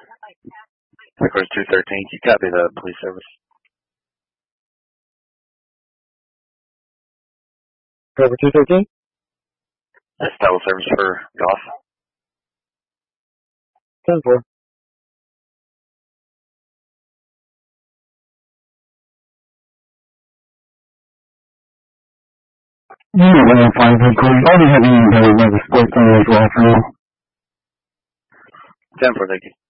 Request 213, you copy the police service. Over 213? That's double service for Goff. 10-4. Unit 105 headquarters. I'll be having you have another sports on as well for you. 10-4, thank you.